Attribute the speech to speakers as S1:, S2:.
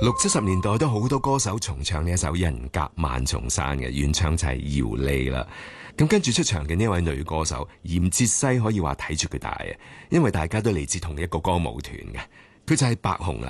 S1: 60、70年代都好多歌手重唱呢一首《人隔萬重山》嘅，原唱就係姚莉啦。咁跟住出場嘅呢位女歌手嚴哲西可以話睇住佢大啊，因為大家都嚟自同一個歌舞團嘅，佢就係白虹啦。